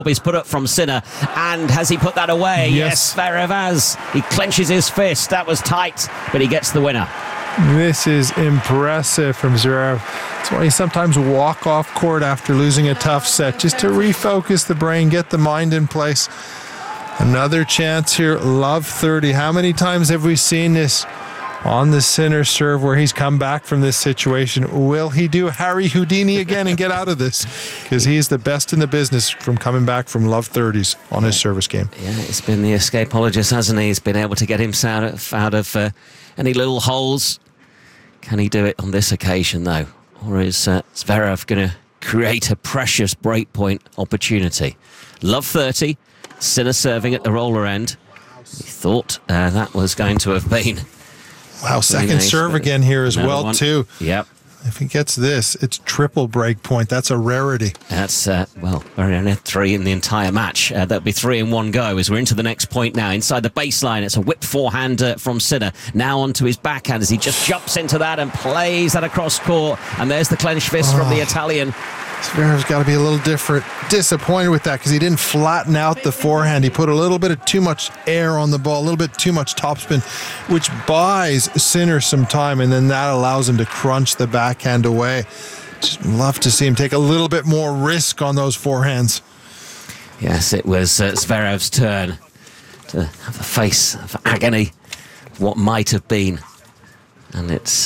He's put up from Sinner, and has he put that away? Yes, Zverev has. He clenches his fist. That was tight, but he gets the winner. This is impressive from Zverev. That's why you sometimes walk off court after losing a tough set, just to refocus the brain, get the mind in place. Another chance here, love 30. How many times have we seen this on the Sinner serve where he's come back from this situation? Will he do Harry Houdini again and get out of this? Because he's the best in the business from coming back from love 30s on his service game. Yeah, it's been the escapologist, hasn't he? He's been able to get himself out of any little holes. Can he do it on this occasion, though? Or is Zverev going to create a precious breakpoint opportunity? Love 30, Sinner serving at the roller end. He thought that was going to have been... Wow, second serve again here as well, one. too. Yep. If he gets this, it's triple break point. That's a rarity. That's, only 3 in the entire match. That'll be 3 in one go as we're into the next point now. Inside the baseline, it's a whip forehand from Sinner. Now onto his backhand as he just jumps into that and plays that across court. And there's the clenched fist from the Italian. Zverev's got to be a little disappointed with that because he didn't flatten out the forehand. He put a little bit of too much air on the ball, a little bit too much topspin, which buys Sinner some time, and then that allows him to crunch the backhand away. Just love to see him take a little bit more risk on those forehands. Yes, it was Zverev's turn to have a face of agony, what might have been. And it's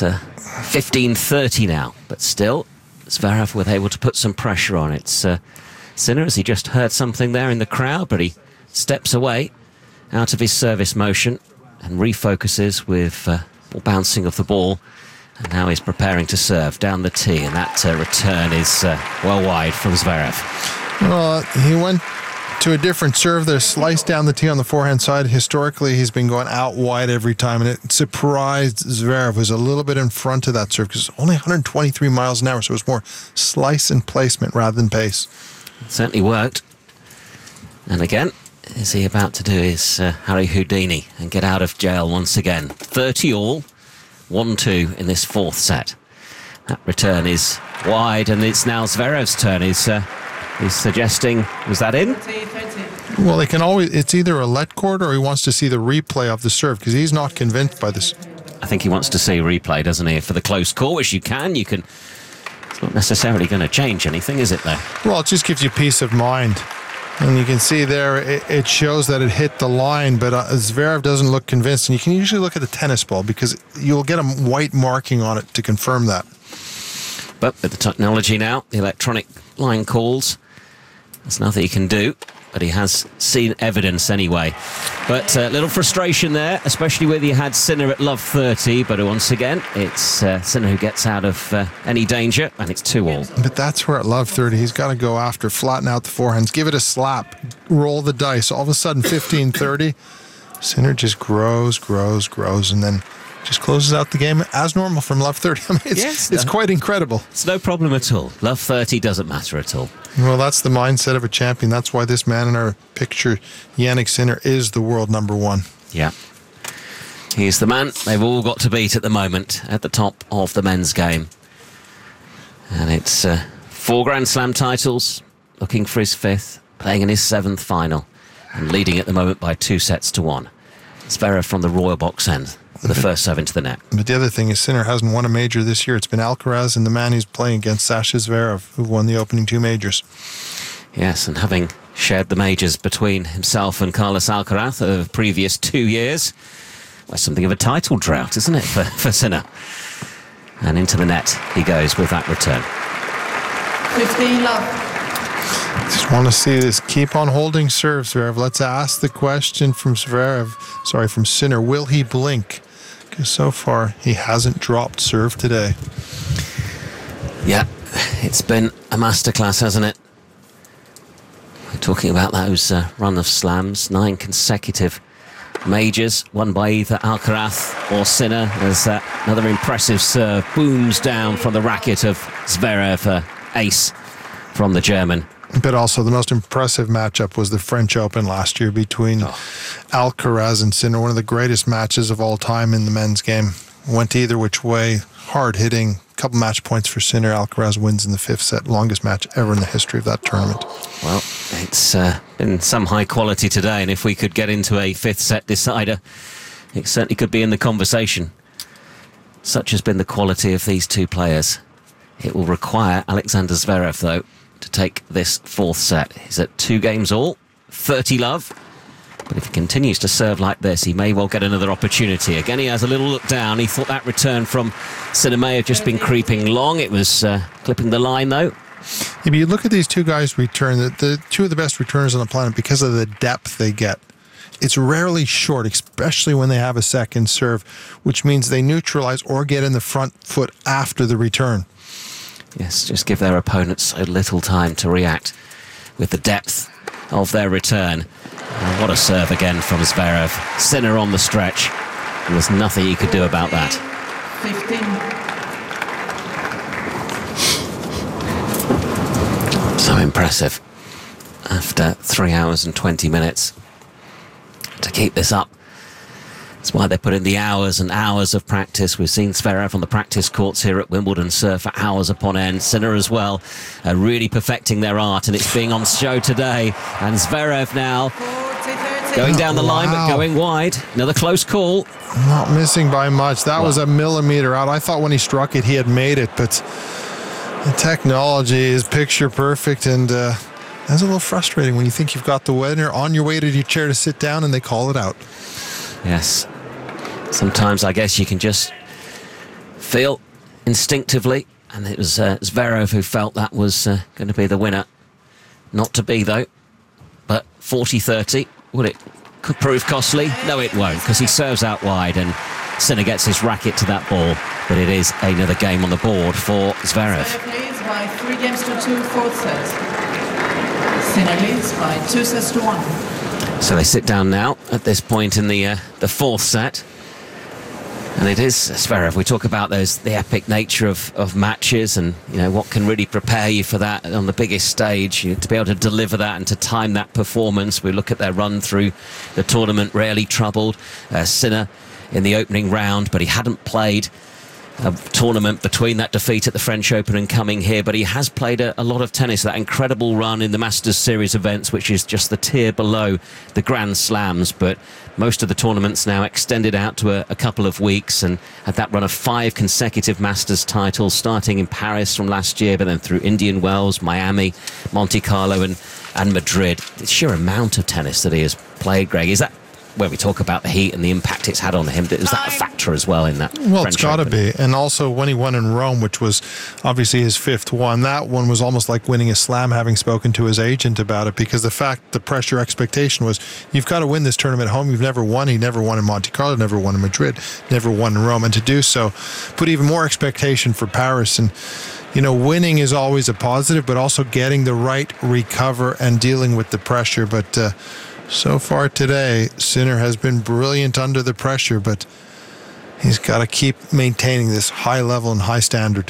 15-30 now, but still... Zverev was able to put some pressure on it. Sinner, as he just heard something there in the crowd, but he steps away out of his service motion and refocuses with bouncing of the ball. And now he's preparing to serve down the tee, and that return is well wide from Zverev. Well, he went to a different serve there, sliced down the tee on the forehand side. Historically, he's been going out wide every time, and it surprised Zverev. Was a little bit in front of that serve because it's only 123 miles an hour, so it's more slice and placement rather than pace. It certainly worked. And again, is he about to do his Harry Houdini and get out of jail once again? 30 all, 1-2 in this fourth set. That return is wide, and it's now Zverev's turn. He's suggesting, was that in? Well, they can always, it's either a let court or he wants to see the replay of the serve because he's not convinced by this. I think he wants to see a replay, doesn't he? For the close call, which you can. It's not necessarily going to change anything, is it, though? Well, it just gives you peace of mind. And you can see there, it shows that it hit the line, but Zverev doesn't look convinced. And you can usually look at the tennis ball because you'll get a white marking on it to confirm that. But with the technology now, the electronic line calls, there's nothing he can do, but he has seen evidence anyway. But a little frustration there, especially where he had Sinner at love 30, but once again, it's Sinner who gets out of any danger, and it's 2 all. But that's where at love 30, he's got to go after, flatten out the forehands, give it a slap, roll the dice. All of a sudden, 15-30, Sinner just grows, and then just closes out the game as normal from love 30. I mean, it's quite incredible. It's no problem at all. Love 30 doesn't matter at all. Well, that's the mindset of a champion. That's why this man in our picture, Jannik Sinner, is the world number 1. Yeah. He's the man they've all got to beat at the moment at the top of the men's game. And it's 4 Grand Slam titles, looking for his 5th, playing in his 7th final, and leading at the moment by 2-1. Zverev from the Royal Box end with the first serve into the net. But the other thing is Sinner hasn't won a major this year. It's been Alcaraz and the man he's playing against, Sasha Zverev, who won the opening 2 majors. Yes, and having shared the majors between himself and Carlos Alcaraz over the previous 2 years, well, something of a title drought, isn't it, for Sinner? And into the net he goes with that return. 15 love. Just want to see this. Keep on holding serve, Zverev. Let's ask the question from from Sinner. Will he blink? Because so far he hasn't dropped serve today. Yeah, it's been a masterclass, hasn't it? We're talking about those run of slams, 9 consecutive majors, won by either Alcaraz or Sinner, as another impressive serve booms down from the racket of Zverev, ace from the German. But also the most impressive matchup was the French Open last year between Alcaraz and Sinner, one of the greatest matches of all time in the men's game. Went either which way, hard-hitting, couple match points for Sinner. Alcaraz wins in the 5th set, longest match ever in the history of that tournament. Well, it's been some high quality today, and if we could get into a 5th set decider, it certainly could be in the conversation. Such has been the quality of these two players. It will require Alexander Zverev, though, to take this 4th set. He's at 2 games all, 30 love. But if he continues to serve like this, he may well get another opportunity. Again, he has a little look down. He thought that return from Sinner may have just been creeping long. It was clipping the line, though. If you look at these two guys' return, the two of the best returners on the planet because of the depth they get. It's rarely short, especially when they have a second serve, which means they neutralize or get in the front foot after the return. Yes, just give their opponents so little time to react with the depth of their return. And what a serve again from Zverev. Sinner on the stretch. And there's nothing he could do about that. 15. So impressive. After 3 hours and 20 minutes to keep this up. That's why they put in the hours and hours of practice. We've seen Zverev on the practice courts here at Wimbledon serve for hours upon end. Sinner as well, really perfecting their art, and it's being on show today. And Zverev now going down the line, but going wide. Another close call. Not missing by much. That was a millimeter out. I thought when he struck it, he had made it, but the technology is picture perfect, and that's a little frustrating when you think you've got the winner on your way to your chair to sit down and they call it out. Yes. Sometimes I guess you can just feel instinctively, and it was Zverev who felt that was going to be the winner. Not to be, though. But 40-30, will it could prove costly? No, it won't, because he serves out wide and Sinner gets his racket to that ball. But it is another game on the board for Zverev. Sinner leads by 3 games to 2, 4th set. Sinner leads by 2 sets to 1. So they sit down now at this point in the 4th set. And it is Zverev. We talk about the epic nature of matches, and what can really prepare you for that on the biggest stage. To be able to deliver that and to time that performance. We look at their run through the tournament, rarely troubled. Sinner in the opening round, but he hadn't played a tournament between that defeat at the French Open and coming here, but he has played a lot of tennis. That incredible run in the Masters Series events, which is just the tier below the Grand Slams, but most of the tournaments now extended out to a couple of weeks, and had that run of 5 consecutive Masters titles, starting in Paris from last year, but then through Indian Wells, Miami, Monte Carlo and Madrid. The sheer amount of tennis that he has played, Greg, is that, when we talk about the heat and the impact it's had on him, is that a factor as well in that? Well, it's got to be. And also when he won in Rome, which was obviously his 5th one, that one was almost like winning a slam, having spoken to his agent about it, because the pressure expectation was, you've got to win this tournament at home. You've never won. He never won in Monte Carlo, never won in Madrid, never won in Rome. And to do so, put even more expectation for Paris. And winning is always a positive, but also getting the right recover and dealing with the pressure. But so far today, Sinner has been brilliant under the pressure, but he's got to keep maintaining this high level and high standard.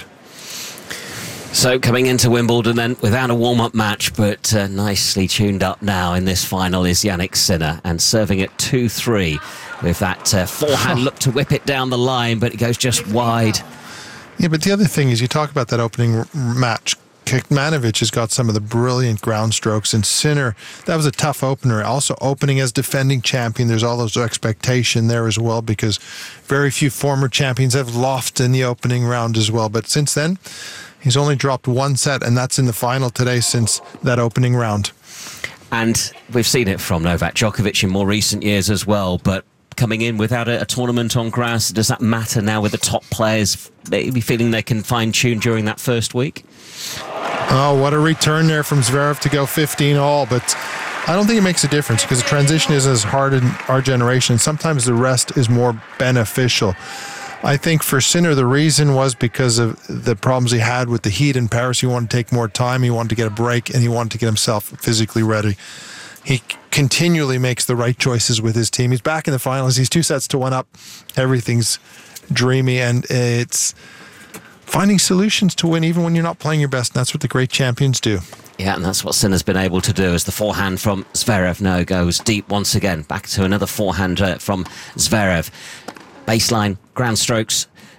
So coming into Wimbledon then without a warm-up match, but nicely tuned up now in this final is Jannik Sinner, and serving at 2-3 with that forehand look to whip it down the line, but it goes just wide. Yeah, but the other thing is, you talk about that opening match. Kekmanovic has got some of the brilliant ground strokes, and Sinner, that was a tough opener. Also opening as defending champion, there's all those expectation there as well, because very few former champions have lost in the opening round as well. But since then, he's only dropped 1 set, and that's in the final today since that opening round. And we've seen it from Novak Djokovic in more recent years as well, but coming in without a tournament on grass, does that matter now with the top players maybe feeling they can fine-tune during that first week? Oh, what a return there from Zverev to go 15-all, but I don't think it makes a difference, because the transition is as hard in our generation. Sometimes the rest is more beneficial. I think for Sinner, the reason was because of the problems he had with the heat in Paris. He wanted to take more time, he wanted to get a break, and he wanted to get himself physically ready. He continually makes the right choices with his team. He's back in the finals. He's 2 sets to 1 up. Everything's dreamy, and it's finding solutions to win even when you're not playing your best. And that's what the great champions do. Yeah, and that's what Sinner's been able to do, as the forehand from Zverev goes deep once again. Back to another forehand from Zverev. Baseline, ground strokes,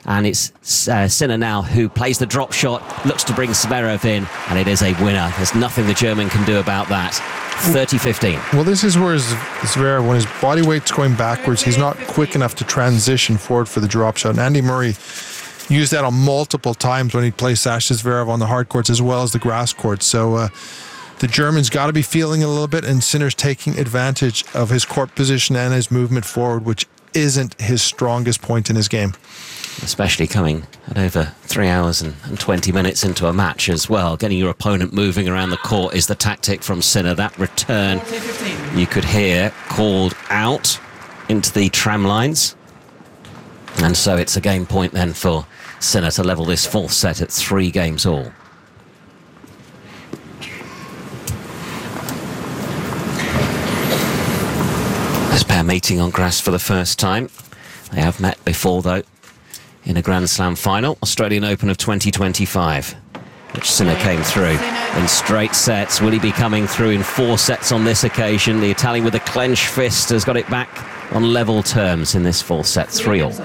And it's Sinner now who plays the drop shot, looks to bring Zverev in, and it is a winner. There's nothing the German can do about that. 30-15. Well, this is where Zverev, when his body weight's going backwards, he's not quick enough to transition forward for the drop shot. And Andy Murray used that on multiple times when he plays Sasha Zverev on the hard courts as well as the grass courts. So the German's got to be feeling it a little bit, and Sinner's taking advantage of his court position and his movement forward, which isn't his strongest point in his game. Especially coming at over 3 hours and 20 minutes into a match as well. Getting your opponent moving around the court is the tactic from Sinner. That return you could hear called out into the tram lines. And so it's a game point then for Sinner to level this fourth set at 3 games all. This pair meeting on grass for the first time. They have met before, though, in a Grand Slam final, Australian Open of 2025, which Sinner came through in straight sets. Will he be coming through in 4 sets on this occasion? The Italian with a clenched fist has got it back on level terms in this fourth set, 3-all.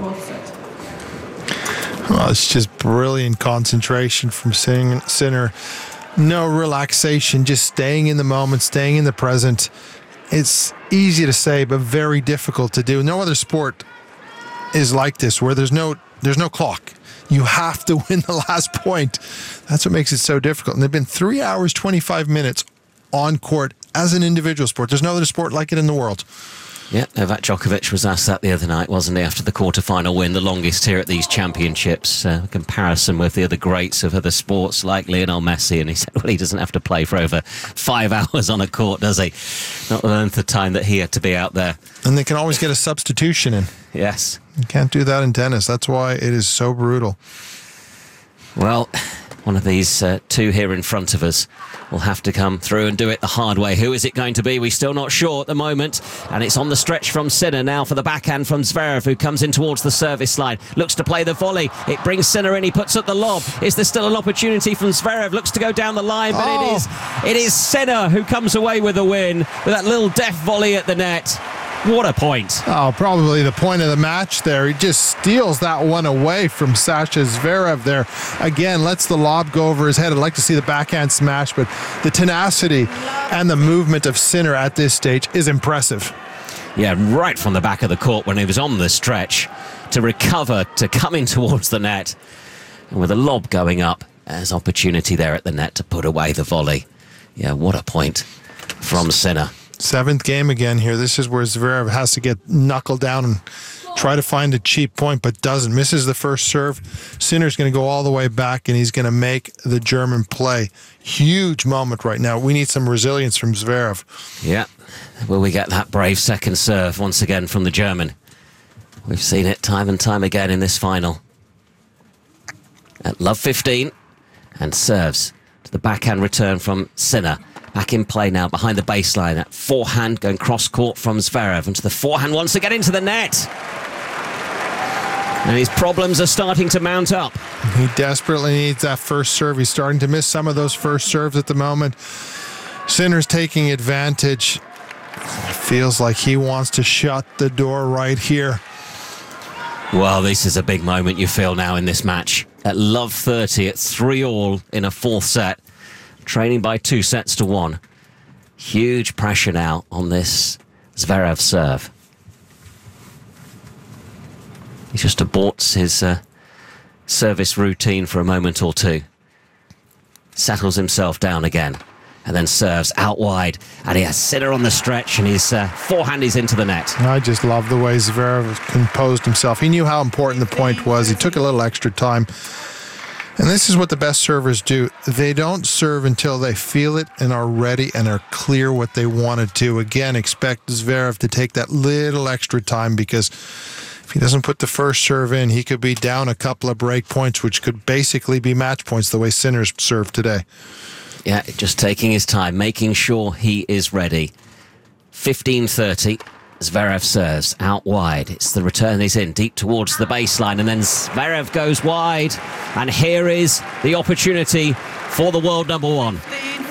Well, it's just brilliant concentration from Sinner. No relaxation, just staying in the moment, staying in the present. It's easy to say, but very difficult to do. No other sport is like this, where there's no clock. You have to win the last point. That's what makes it so difficult. And they've been 3 hours, 25 minutes on court as an individual sport. There's no other sport like it in the world. Yeah, Novak Djokovic was asked that the other night, wasn't he, after the quarter-final win, the longest here at these championships, comparison with the other greats of other sports like Lionel Messi, and he said, well, he doesn't have to play for over 5 hours on a court, does he? Not the length of time that he had to be out there. And they can always get a substitution in. Yes. You can't do that in tennis. That's why it is so brutal. Well, one of these 2 here in front of us will have to come through and do it the hard way. Who is it going to be? We're still not sure at the moment. And it's on the stretch from Sinner now for the backhand from Zverev, who comes in towards the service line. Looks to play the volley. It brings Sinner in. He puts up the lob. Is there still an opportunity from Zverev? Looks to go down the line, but it is Sinner who comes away with the win with that little deft volley at the net. What a point. Oh, probably the point of the match there. He just steals that one away from Sasha Zverev there. Again, lets the lob go over his head. I'd like to see the backhand smash, but the tenacity and the movement of Sinner at this stage is impressive. Yeah, right from the back of the court when he was on the stretch to recover, to come in towards the net. And with a lob going up, there's opportunity there at the net to put away the volley. Yeah, what a point from Sinner. 7th game again here. This is where Zverev has to get knuckled down and try to find a cheap point, but doesn't. Misses the first serve. Sinner's going to go all the way back, and he's going to make the German play. Huge moment right now. We need some resilience from Zverev. Yeah. Will we get that brave second serve once again from the German? We've seen it time and time again in this final. At love 15, and serves to the backhand return from Sinner. Back in play now behind the baseline. That forehand going cross court from Zverev. And to the forehand wants to get into the net. And his problems are starting to mount up. He desperately needs that first serve. He's starting to miss some of those first serves at the moment. Sinner's taking advantage. Feels like he wants to shut the door right here. Well, this is a big moment you feel now in this match. At love 30, at 3-all in a 4th set. Trailing by 2 sets to 1. Huge pressure now on this Zverev serve. He just aborts his service routine for a moment or two. Settles himself down again. And then serves out wide. And he has Sinner on the stretch, and his forehand is into the net. I just love the way Zverev composed himself. He knew how important the point was. He took a little extra time. And this is what the best servers do. They don't serve until they feel it and are ready and are clear what they want to do. Again, expect Zverev to take that little extra time, because if he doesn't put the first serve in, he could be down a couple of break points, which could basically be match points the way Sinner's served today. Yeah, just taking his time, making sure he is ready. 15-30. Zverev serves out wide. It's the return he's in, deep towards the baseline, and then Zverev goes wide. And here is the opportunity for the world number 1.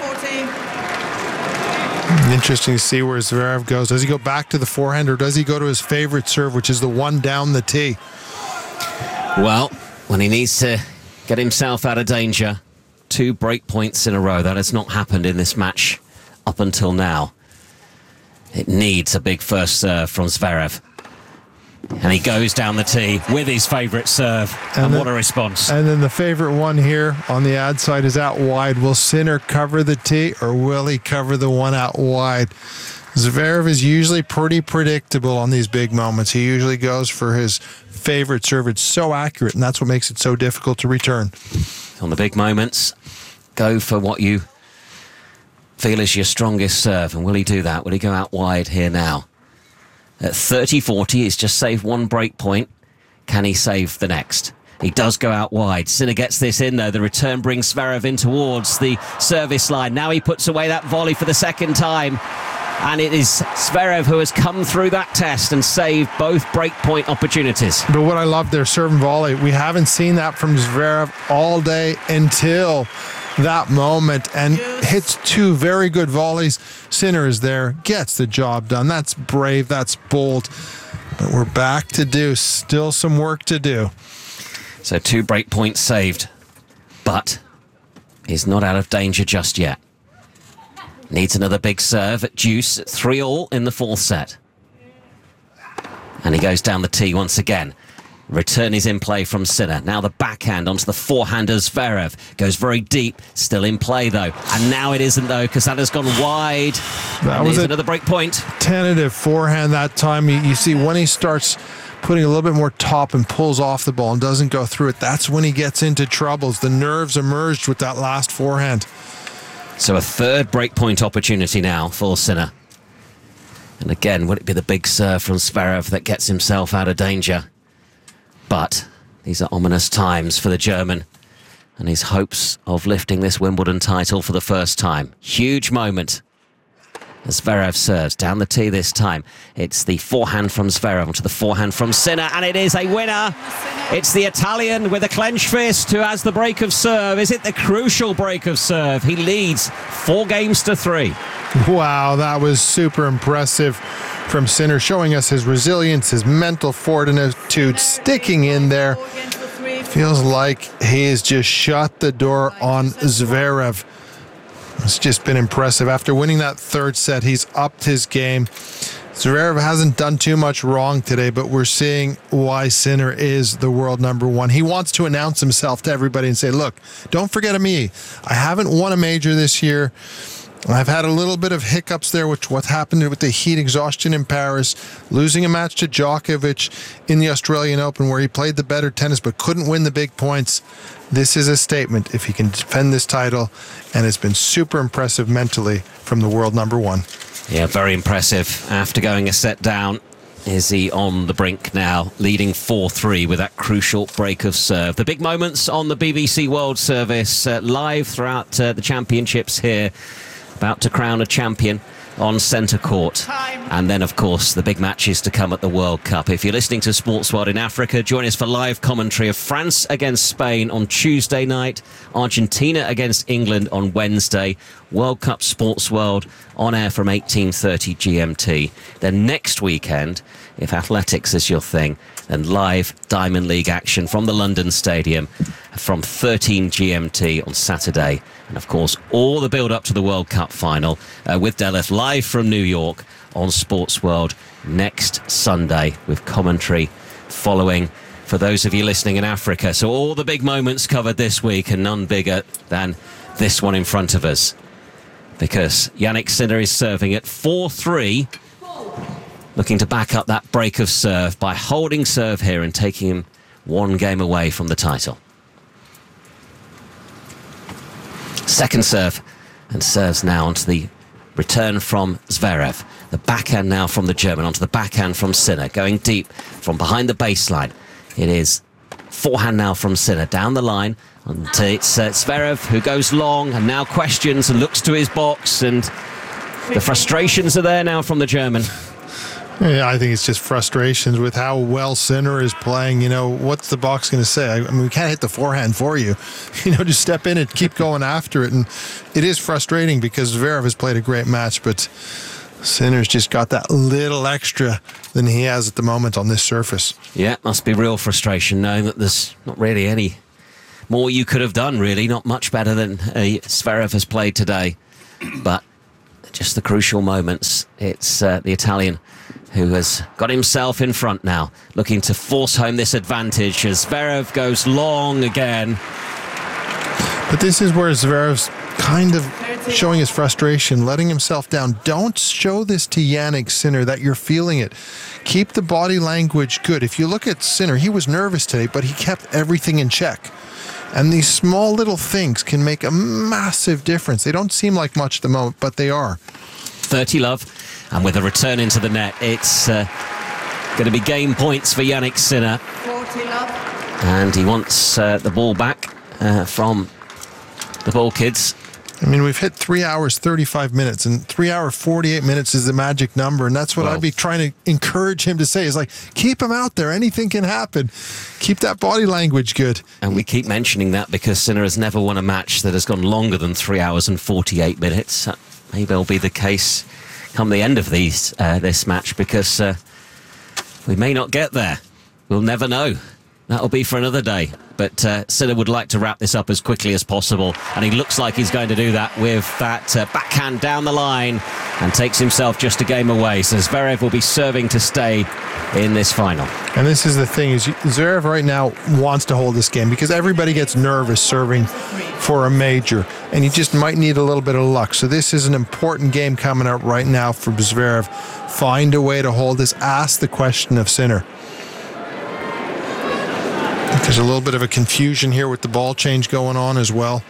Interesting to see where Zverev goes. Does he go back to the forehand, or does he go to his favorite serve, which is the one down the tee? Well, when he needs to get himself out of danger, 2 break points in a row. That has not happened in this match up until now. It needs a big first serve from Zverev. And he goes down the tee with his favourite serve. And what a response. And then the favourite one here on the ad side is out wide. Will Sinner cover the tee, or will he cover the one out wide? Zverev is usually pretty predictable on these big moments. He usually goes for his favorite serve. It's so accurate, and that's what makes it so difficult to return. On the big moments, go for what you feel is your strongest serve. And will he do that? Will he go out wide here now? At 30-40, he's just saved 1 break point. Can he save the next? He does go out wide. Sinner gets this in, though. The return brings Zverev in towards the service line. Now he puts away that volley for the second time. And it is Zverev who has come through that test and saved both breakpoint opportunities. But what I love, their serve and volley. We haven't seen that from Zverev all day until that moment, and hits 2 very good volleys. Sinner is there, gets the job done. That's brave, that's bold. But we're back to still some work to do. So 2 break points saved, but he's not out of danger just yet. Needs another big serve at deuce at 3-all in the 4th set. And he goes down the tee once again. Return is in play from Sinner. Now the backhand onto the forehand of Zverev. Goes very deep. Still in play, though. And now it isn't, though, because that has gone wide. That was another break point. Tentative forehand that time. You see when he starts putting a little bit more top and pulls off the ball and doesn't go through it, that's when he gets into troubles. The nerves emerged with that last forehand. So a 3rd break point opportunity now for Sinner. And again, would it be the big serve from Zverev that gets himself out of danger? But these are ominous times for the German and his hopes of lifting this Wimbledon title for the first time. Huge moment as Zverev serves down the tee this time. It's the forehand from Zverev onto the forehand from Sinner, and it is a winner. It's the Italian with a clenched fist who has the break of serve. Is it the crucial break of serve? He leads 4-3. Wow, that was super impressive from Sinner, showing us his resilience, his mental fortitude, sticking in there. Feels like he has just shut the door on Zverev. It's just been impressive. After winning that 3rd set, he's upped his game. Zverev hasn't done too much wrong today, but we're seeing why Sinner is the world #1. He wants to announce himself to everybody and say, look, don't forget of me. I haven't won a major this year. I've had a little bit of hiccups there, which what happened with the heat exhaustion in Paris, losing a match to Djokovic in the Australian Open where he played the better tennis but couldn't win the big points. This is a statement if he can defend this title, and it's been super impressive mentally from the world #1. Yeah, very impressive. After going a set down, is he on the brink now, leading 4-3 with that crucial break of serve. The big moments on the BBC World Service, live throughout the championships here. About to crown a champion on centre court. And then, of course, the big matches to come at the World Cup. If you're listening to Sports World in Africa, join us for live commentary of France against Spain on Tuesday night, Argentina against England on Wednesday, World Cup Sports World on air from 18:30 GMT. Then next weekend, if athletics is your thing, then live Diamond League action from the London Stadium from 13 GMT on Saturday. And of course, all the build-up to the World Cup final with Deleth live from New York on Sports World next Sunday with commentary following for those of you listening in Africa. So all the big moments covered this week, and none bigger than this one in front of us. Because Jannik Sinner is serving at 4-3, looking to back up that break of serve by holding serve here and taking him 1 game away from the title. Second serve, and serves now onto the return from Zverev. The backhand now from the German onto the backhand from Sinner, going deep from behind the baseline. It is forehand now from Sinner down the line. And it's Zverev who goes long and now questions and looks to his box, and the frustrations are there now from the German. Yeah, I think it's just frustrations with how well Sinner is playing. You know, what's the box going to say? I mean, we can't hit the forehand for you. You know, just step in and keep going after it. And it is frustrating because Zverev has played a great match, but Sinner's just got that little extra than he has at the moment on this surface. Yeah, must be real frustration knowing that there's not really any more you could have done, really. Not much better than Zverev has played today. But just the crucial moments. It's the Italian who has got himself in front now, looking to force home this advantage as Zverev goes long again. But this is where Zverev's kind of showing his frustration, letting himself down. Don't show this to Jannik Sinner that you're feeling it. Keep the body language good. If you look at Sinner, he was nervous today, but he kept everything in check. And these small little things can make a massive difference. They don't seem like much at the moment, but they are. 30 love, and with a return into the net, it's going to be game points for Jannik Sinner. 40 love. And he wants the ball back from the ball kids. I mean, we've hit 3 hours, 35 minutes, and 3 hour, 48 minutes is the magic number. And that's what I'd be trying to encourage him to say is like, keep him out there. Anything can happen. Keep that body language good. And we keep mentioning that because Sinner has never won a match that has gone longer than 3 hours and 48 minutes. Maybe it'll be the case come the end of this match because we may not get there. We'll never know. That'll be for another day. But Sinner would like to wrap this up as quickly as possible. And he looks like he's going to do that with that backhand down the line and takes himself just a game away. So Zverev will be serving to stay in this final. And this is the thing, is Zverev right now wants to hold this game because everybody gets nervous serving for a major. And he just might need a little bit of luck. So this is an important game coming up right now for Zverev. Find a way to hold this. Ask the question of Sinner. There's a little bit of a confusion here with the ball change going on as well.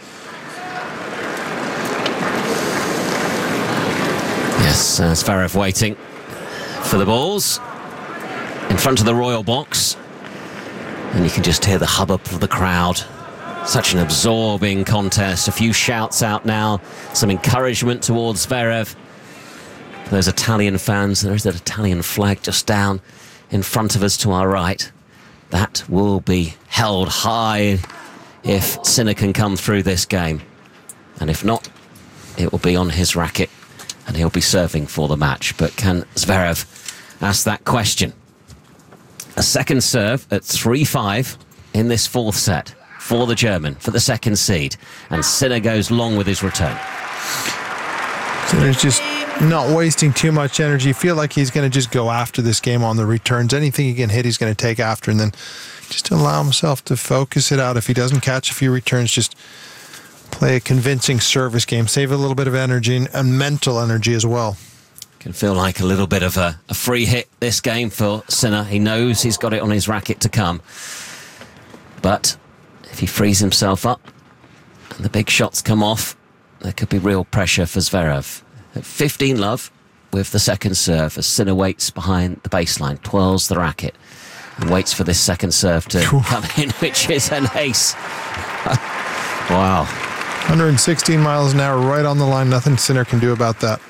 Yes, Zverev waiting for the balls in front of the royal box. And you can just hear the hubbub of the crowd. Such an absorbing contest. A few shouts out now. Some encouragement towards Zverev. Those Italian fans, there is that Italian flag just down in front of us to our right. That will be held high if Sinner can come through this game. And if not, it will be on his racket and he'll be serving for the match. But can Zverev ask that question? A second serve at 3-5 in this fourth set for the German, for the second seed. And Sinner goes long with his return. Sinner's just not wasting too much energy. Feel like he's going to just go after this game on the returns. Anything he can hit, he's going to take after, and then just allow himself to focus it out. If he doesn't catch a few returns, just play a convincing service game. Save a little bit of energy and mental energy as well. Can feel like a little bit of a free hit this game for Sinner. He knows he's got it on his racket to come. But if he frees himself up and the big shots come off, there could be real pressure for Zverev. At 15 love with the second serve as Sinner waits behind the baseline, twirls the racket and waits for this second serve to come in, which is an ace. Wow. 116 miles an hour right on the line. Nothing Sinner can do about that.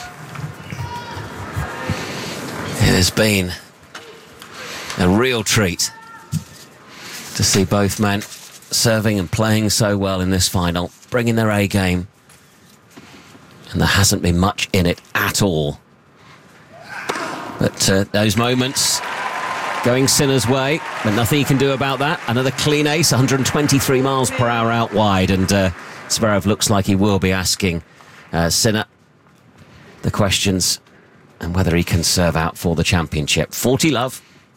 It has been a real treat to see both men serving and playing so well in this final, bringing their A game. And there hasn't been much in it at all. But those moments going Sinner's way, but nothing he can do about that. Another clean ace, 123 miles per hour out wide. And Zverev looks like he will be asking Sinner the questions and whether he can serve out for the championship. 40 love.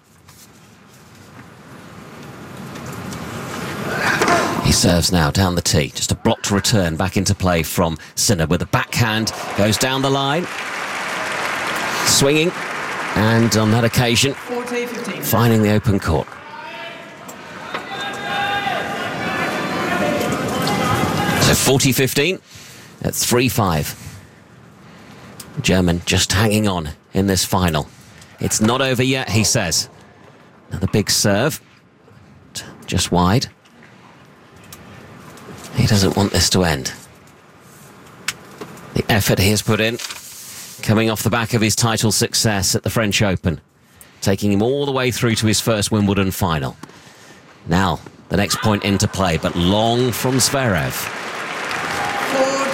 He serves now down the tee. Just a blocked return back into play from Sinner with a backhand. Goes down the line. Swinging. And on that occasion, 40-15. finding the open court. So 40-15 at 3-5. German just hanging on in this final. It's not over yet, he says. Another big serve. Just wide. He doesn't want this to end. The effort he has put in, coming off the back of his title success at the French Open, taking him all the way through to his first Wimbledon final. Now, the next point into play, but long from Zverev. 40-13.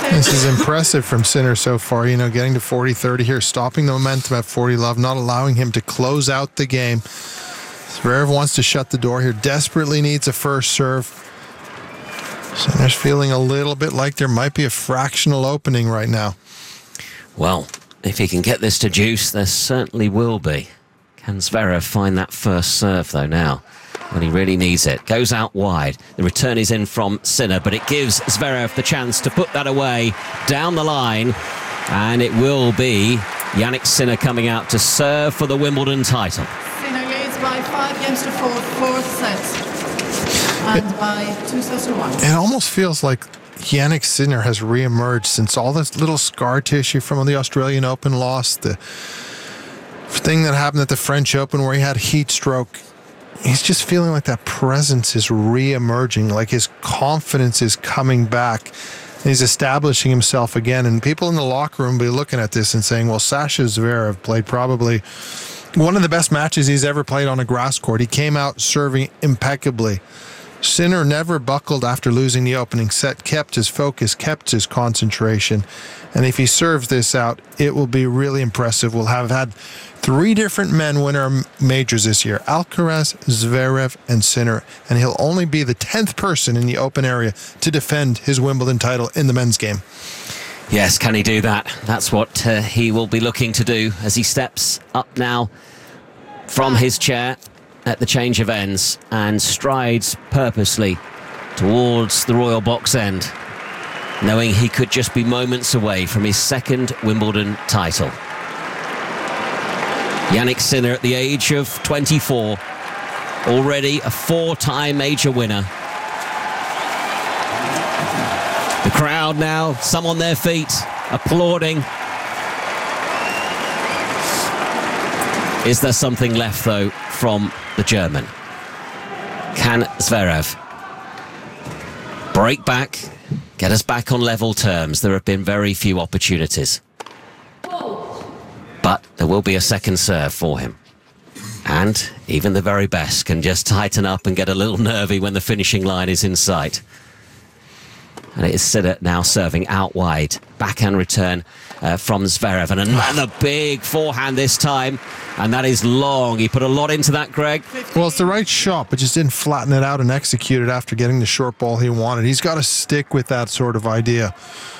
This is impressive from Sinner so far, getting to 40-30 here, stopping the momentum at 40-love, not allowing him to close out the game. Zverev wants to shut the door here, desperately needs a first serve. Sinner's feeling a little bit like there might be a fractional opening right now. Well, if he can get this to juice, there certainly will be. Can Zverev find that first serve, though, now, when he really needs it? Goes out wide. The return is in from Sinner, but it gives Zverev the chance to put that away down the line. And it will be Jannik Sinner coming out to serve for the Wimbledon title. Sinner leads by 5 games to 4, fourth set. And by 2 sets to 1. It almost feels like Jannik Sinner has reemerged since all this little scar tissue from the Australian Open loss, the thing that happened at the French Open where he had heat stroke. He's just feeling like that presence is re-emerging, like his confidence is coming back. He's establishing himself again, and people in the locker room will be looking at this and saying, well, Sasha Zverev played probably one of the best matches he's ever played on a grass court. He came out serving impeccably. Sinner never buckled after losing the opening set, kept his focus, kept his concentration. And if he serves this out, it will be really impressive. We'll have had 3 different men win our majors this year: Alcaraz, Zverev, and Sinner. And he'll only be the 10th person in the open area to defend his Wimbledon title in the men's game. Yes, can he do that? That's what he will be looking to do as he steps up now from his chair at the change of ends and strides purposely towards the royal box end, knowing he could just be moments away from his 2nd Wimbledon title. Jannik Sinner, at the age of 24, already a 4-time major winner. The crowd now, some on their feet, applauding. Is there something left, though, from the German? Can Zverev break back, get us back on level terms? There have been very few opportunities. But there will be a second serve for him. And even the very best can just tighten up and get a little nervy when the finishing line is in sight. And it is Sinner now serving out wide. Backhand return from Zverev. And another big forehand this time. And that is long. He put a lot into that, Greg. Well, it's the right shot, but just didn't flatten it out and execute it after getting the short ball he wanted. He's got to stick with that sort of idea.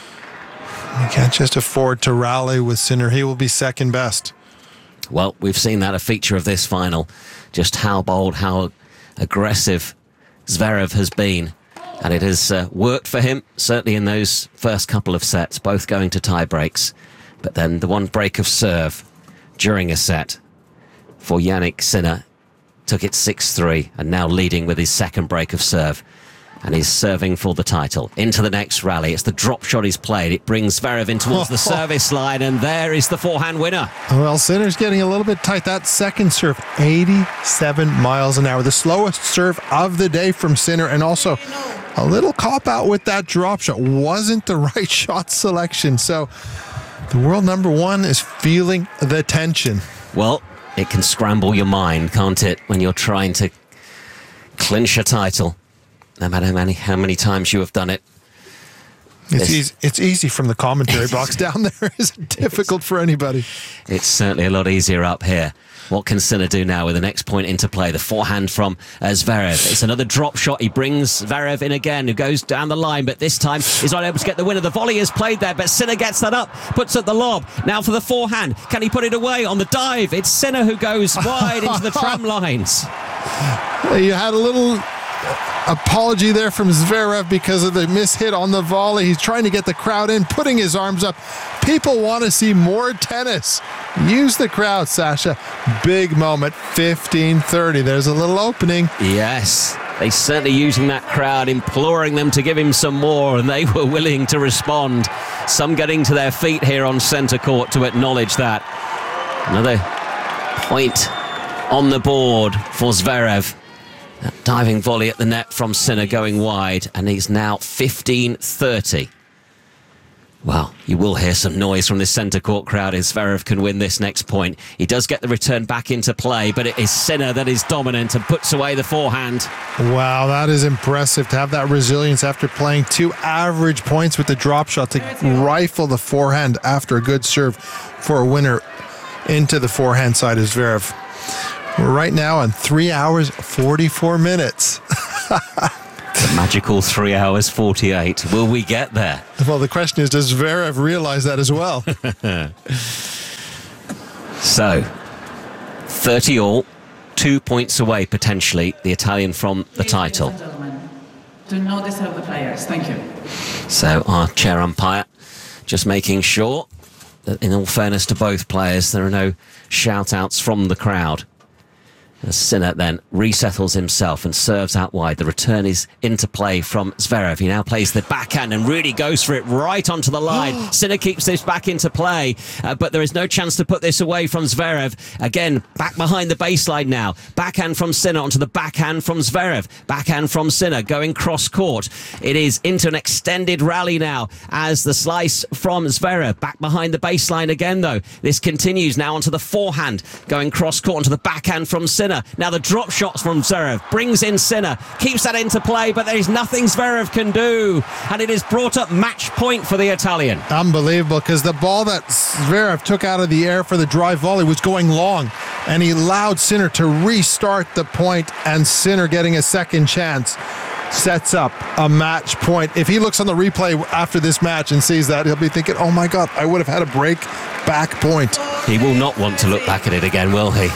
You can't just afford to rally with Sinner. He will be second best. Well, we've seen that, a feature of this final. Just how bold, how aggressive Zverev has been. And it has worked for him, certainly in those first couple of sets, both going to tie breaks. But then the one break of serve during a set for Jannik Sinner took it 6-3 and now leading with his second break of serve. And he's serving for the title. Into the next rally. It's the drop shot he's played. It brings Zverev in towards the service line, and there is the forehand winner. Well, Sinner's getting a little bit tight. That second serve, 87 miles an hour. The slowest serve of the day from Sinner, and also a little cop-out with that drop shot. Wasn't the right shot selection. So the world number 1 is feeling the tension. Well, it can scramble your mind, can't it, when you're trying to clinch a title. No matter how many times you have done it. It's easy from the commentary box. Down there isn't difficult for anybody. It's certainly a lot easier up here. What can Sinner do now with the next point into play? The forehand from Zverev. It's another drop shot. He brings Zverev in again, who goes down the line, but this time he's not able to get the winner. The volley is played there, but Sinner gets that up, puts at the lob. Now for the forehand. Can he put it away on the dive? It's Sinner who goes wide into the tram lines. You had a little apology there from Zverev because of the mishit on the volley. He's trying to get the crowd in, putting his arms up. People want to see more tennis. Use the crowd, Sasha. Big moment, 15-30. There's a little opening. Yes, they certainly using that crowd, imploring them to give him some more, and they were willing to respond. Some getting to their feet here on centre court to acknowledge that. Another point on the board for Zverev. That diving volley at the net from Sinner going wide, and he's now 15-30. Well, you will hear some noise from this centre court crowd if Zverev can win this next point. He does get the return back into play, but it is Sinner that is dominant and puts away the forehand. Wow, that is impressive to have that resilience after playing 2 average points with the drop shot to rifle the forehand after a good serve for a winner into the forehand side of Zverev. We're right now on 3 hours, 44 minutes. The magical 3 hours 48. Will we get there? Well, the question is, does Zverev realize that as well? So, 30 all, 2 points away potentially, the Italian from the title. Ladies and gentlemen, do not disturb the players. Thank you. So our chair umpire just making sure that, in all fairness to both players, there are no shout-outs from the crowd. As Sinner then resettles himself and serves out wide. The return is into play from Zverev. He now plays the backhand and really goes for it right onto the line. Sinner keeps this back into play, but there is no chance to put this away from Zverev. Again, back behind the baseline now. Backhand from Sinner onto the backhand from Zverev. Backhand from Sinner going cross court. It is into an extended rally now as the slice from Zverev. Back behind the baseline again though. This continues now onto the forehand. Going cross court onto the backhand from Sinner. Now the drop shots from Zverev brings in Sinner, keeps that into play, but there is nothing Zverev can do, and it is brought up match point for the Italian. Unbelievable, because the ball that Zverev took out of the air for the drive volley was going long, and he allowed Sinner to restart the point, and Sinner getting a second chance sets up a match point. If he looks on the replay after this match and sees that, he'll be thinking, oh my God, I would have had a break back point. He will not want to look back at it again, will he?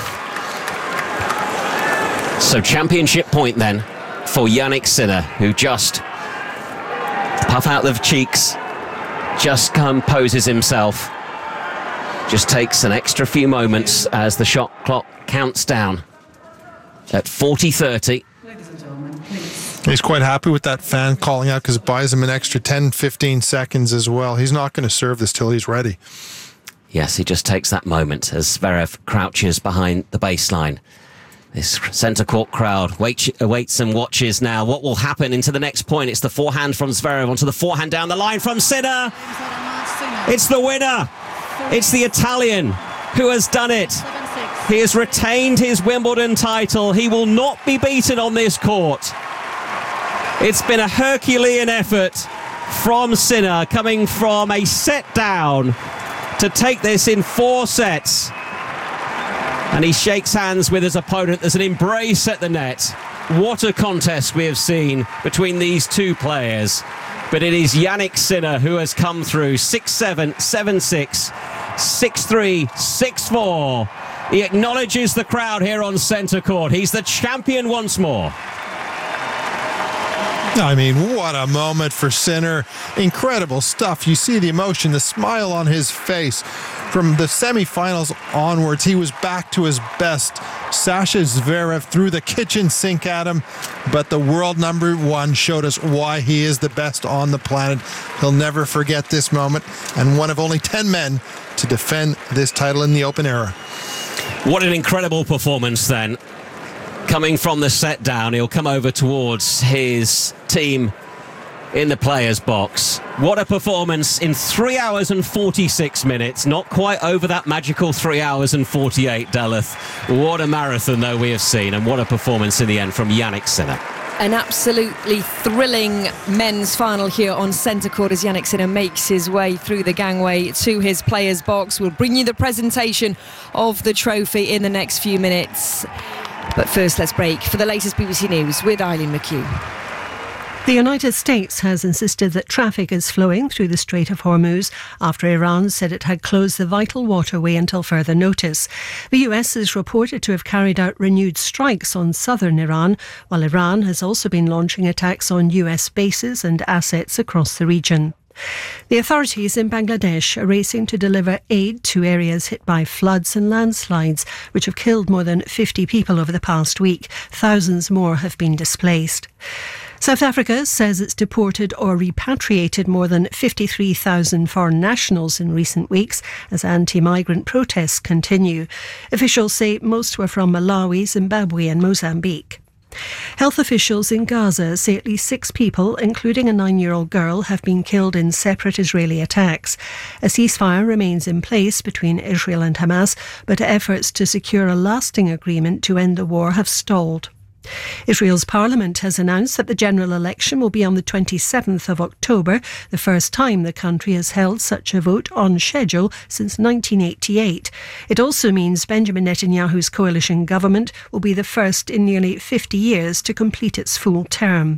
So championship point then for Jannik Sinner, who just puff out the cheeks, just composes himself, just takes an extra few moments as the shot clock counts down at 40-30. Ladies and gentlemen, please. He's quite happy with that fan calling out because it buys him an extra 10-15 seconds as well. He's not going to serve this till he's ready. Yes, he just takes that moment as Zverev crouches behind the baseline. This centre court crowd waits and watches now. What will happen into the next point? It's the forehand from Zverev onto the forehand down the line from Sinner. It's the winner. It's the Italian who has done it. He has retained his Wimbledon title. He will not be beaten on this court. It's been a Herculean effort from Sinner, coming from a set down to take this in 4 sets. And he shakes hands with his opponent. There's an embrace at the net. What a contest we have seen between these two players. But it is Jannik Sinner who has come through 6-7, 7-6, 6-3, 6-4. He acknowledges the crowd here on centre court. He's the champion once more. I mean, what a moment for Sinner. Incredible stuff. You see the emotion, the smile on his face. From the semifinals onwards, he was back to his best. Sasha Zverev threw the kitchen sink at him, but the world number 1 showed us why he is the best on the planet. He'll never forget this moment, and one of only 10 men to defend this title in the Open era. What an incredible performance then. Coming from the set down, he'll come over towards his team in the players' box. What a performance in 3 hours and 46 minutes. Not quite over that magical 3 hours and 48, Duluth. What a marathon, though, we have seen, and what a performance in the end from Jannik Sinner. An absolutely thrilling men's final here on centre court as Jannik Sinner makes his way through the gangway to his players' box. We'll bring you the presentation of the trophy in the next few minutes. But first, let's break for the latest BBC News with Eileen McHugh. The United States has insisted that traffic is flowing through the Strait of Hormuz after Iran said it had closed the vital waterway until further notice. The US is reported to have carried out renewed strikes on southern Iran, while Iran has also been launching attacks on US bases and assets across the region. The authorities in Bangladesh are racing to deliver aid to areas hit by floods and landslides, which have killed more than 50 people over the past week. Thousands more have been displaced. South Africa says it's deported or repatriated more than 53,000 foreign nationals in recent weeks as anti-migrant protests continue. Officials say most were from Malawi, Zimbabwe and Mozambique. Health officials in Gaza say at least 6 people, including a 9-year-old girl, have been killed in separate Israeli attacks. A ceasefire remains in place between Israel and Hamas, but efforts to secure a lasting agreement to end the war have stalled. Israel's parliament has announced that the general election will be on the 27th of October, the first time the country has held such a vote on schedule since 1988. It also means Benjamin Netanyahu's coalition government will be the first in nearly 50 years to complete its full term.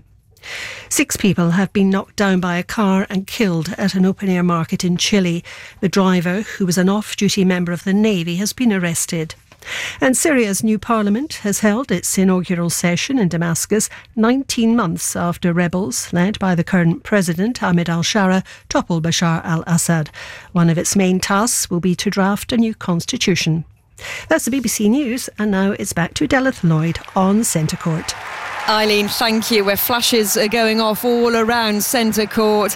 6 people have been knocked down by a car and killed at an open-air market in Chile. The driver, who was an off-duty member of the Navy, has been arrested. And Syria's new parliament has held its inaugural session in Damascus 19 months after rebels, led by the current president Ahmed al-Shara, toppled Bashar al-Assad. One of its main tasks will be to draft a new constitution. That's the BBC News, and now it's back to Delith Lloyd on Centre Court. Eileen, thank you. Where flashes are going off all around Centre Court.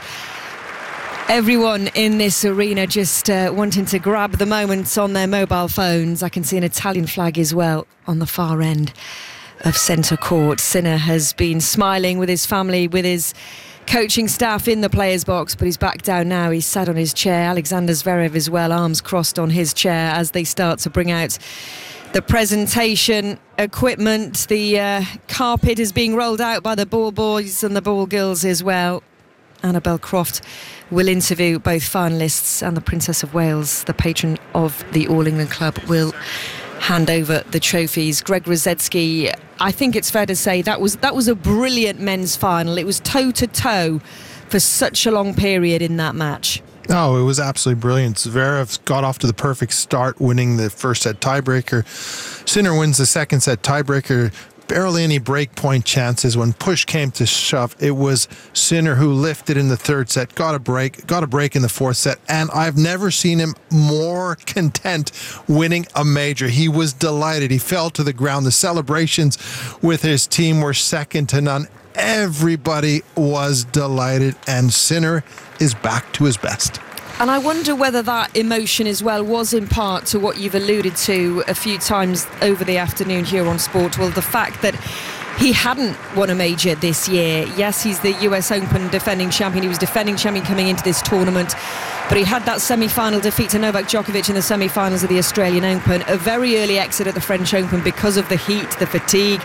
Everyone in this arena just wanting to grab the moment on their mobile phones. I can see an Italian flag as well on the far end of Centre Court. Sinner has been smiling with his family, with his coaching staff in the players' box, but he's back down now. He's sat on his chair. Alexander Zverev as well, arms crossed on his chair as they start to bring out the presentation equipment. The carpet is being rolled out by the ball boys and the ball girls as well. Annabel Croft will interview both finalists, and the Princess of Wales, the patron of the All England Club, will hand over the trophies. Greg Rosetsky, I think it's fair to say that was a brilliant men's final. It was toe-to-toe for such a long period in that match. Oh, it was absolutely brilliant. Zverev got off to the perfect start, winning the first set tiebreaker. Sinner wins the second set tiebreaker. Barely any break point chances. When push came to shove, it was Sinner who lifted in the third set, got a break in the fourth set, and I've never seen him more content winning a major. He was delighted. He fell to the ground. The celebrations with his team were second to none. Everybody was delighted, and Sinner is back to his best. And I wonder whether that emotion as well was in part to what you've alluded to a few times over the afternoon here on Sport. Well, the fact that he hadn't won a major this year. Yes, he's the US Open defending champion. He was defending champion coming into this tournament. But he had that semi-final defeat to Novak Djokovic in the semi-finals of the Australian Open. A very early exit at the French Open because of the heat, the fatigue.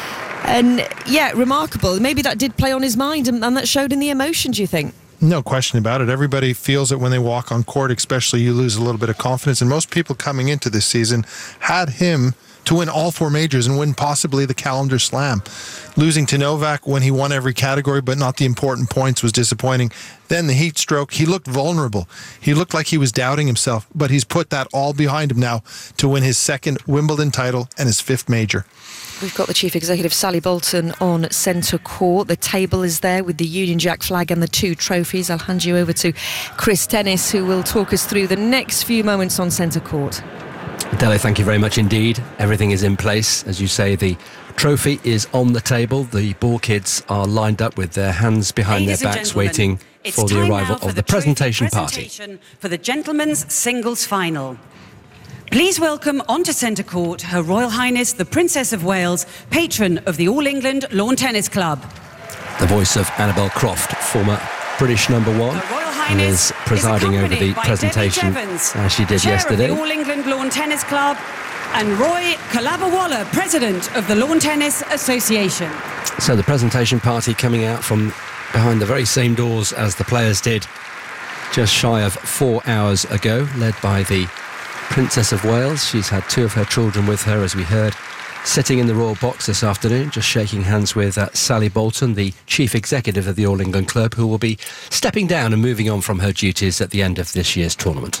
And yeah, remarkable. Maybe that did play on his mind, and that showed in the emotion, do you think? No question about it. Everybody feels it when they walk on court, especially you lose a little bit of confidence. And most people coming into this season had him to win all 4 majors and win possibly the calendar slam. Losing to Novak when he won every category but not the important points was disappointing. Then the heat stroke, he looked vulnerable. He looked like he was doubting himself, but he's put that all behind him now to win his 2nd Wimbledon title and his 5th major. We've got the Chief Executive, Sally Bolton, on Centre Court. The table is there with the Union Jack flag and the 2 trophies. I'll hand you over to Chris Tennis, who will talk us through the next few moments on Centre Court. Dele, thank you very much indeed. Everything is in place. As you say, the trophy is on the table. The ball kids are lined up with their hands behind their backs, waiting for the arrival of the presentation party. For the gentlemen's singles final. Please welcome onto Centre Court Her Royal Highness the Princess of Wales, patron of the All England Lawn Tennis Club. The voice of Annabel Croft, former British number 1, who is presiding over the presentation as she did yesterday. Of the All England Lawn Tennis Club, and Roy Kalabawala, President of the Lawn Tennis Association. So the presentation party coming out from behind the very same doors as the players did just shy of 4 hours ago, led by the Princess of Wales. She's had 2 of her children with her, as we heard, sitting in the Royal Box this afternoon, just shaking hands with Sally Bolton, the Chief Executive of the All England Club, who will be stepping down and moving on from her duties at the end of this year's tournament.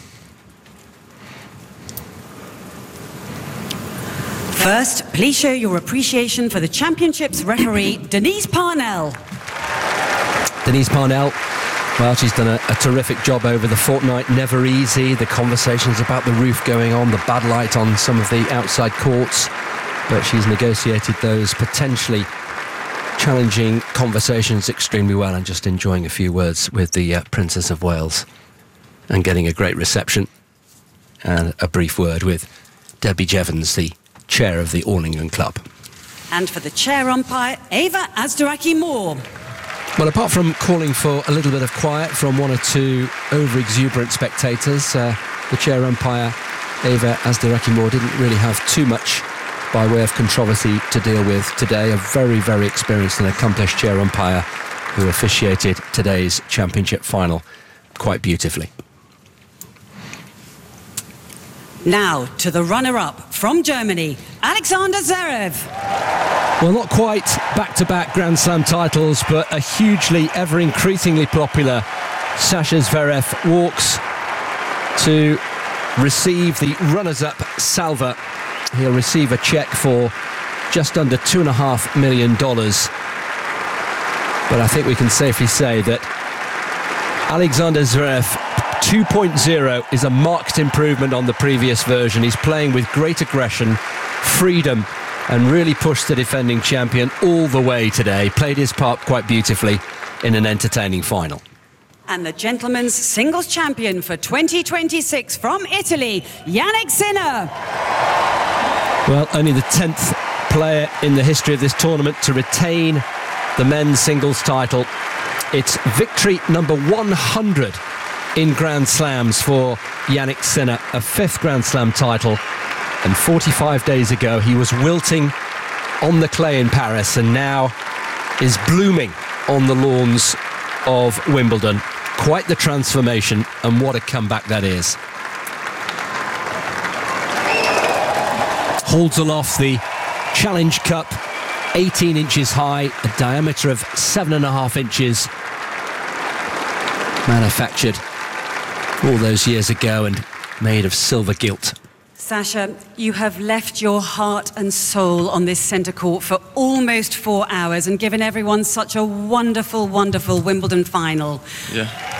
First, please show your appreciation for the Championship's referee, Denise Parnell. Denise Parnell, well, she's done a terrific job over the fortnight. Never easy. The conversations about the roof going on, the bad light on some of the outside courts. But she's negotiated those potentially challenging conversations extremely well, and just enjoying a few words with the Princess of Wales and getting a great reception and a brief word with Debbie Jevons, the chair of the All England Club. And for the chair umpire, Eva Azdaraki-Moore. Well, apart from calling for a little bit of quiet from one or two over-exuberant spectators, the chair umpire, Eva Azdaraki-Moore, didn't really have too much by way of controversy to deal with today. A very, very experienced and accomplished chair umpire who officiated today's championship final quite beautifully. Now to the runner-up from Germany, Alexander Zverev. Well, not quite back-to-back Grand Slam titles, but a hugely, ever-increasingly popular Sasha Zverev walks to receive the runners-up salver. He'll receive a cheque for just under $2.5 million. But I think we can safely say that Alexander Zverev 2.0 is a marked improvement on the previous version. He's playing with great aggression, freedom, and really pushed the defending champion all the way today. Played his part quite beautifully in an entertaining final. And the gentlemen's singles champion for 2026 from Italy, Jannik Sinner. Well, only the 10th player in the history of this tournament to retain the men's singles title. It's victory number 100 in Grand Slams for Jannik Sinner, a 5th Grand Slam title. And 45 days ago, he was wilting on the clay in Paris and now is blooming on the lawns of Wimbledon. Quite the transformation, and what a comeback that is. Holds aloft the Challenge Cup, 18 inches high, a diameter of 7.5 inches. Manufactured all those years ago and made of silver gilt. Sasha, you have left your heart and soul on this centre court for almost 4 hours and given everyone such a wonderful, wonderful Wimbledon final. Yeah.